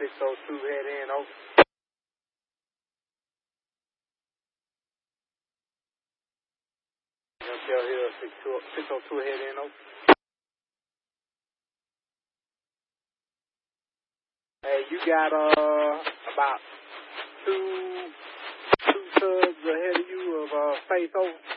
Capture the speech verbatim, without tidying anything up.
six oh two head in, over. Tell here, six oh two head in, over. Hey, you got uh about two two tugs ahead of you of uh Faith, over.